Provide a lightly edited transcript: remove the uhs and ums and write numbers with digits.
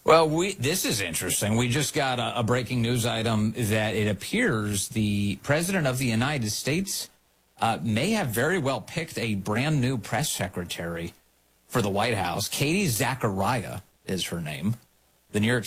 Well, this is interesting. We just got a breaking news item that it appears the President of the United States may have very well picked a brand new press secretary for the White House. Katie Zachariah is her name. The New York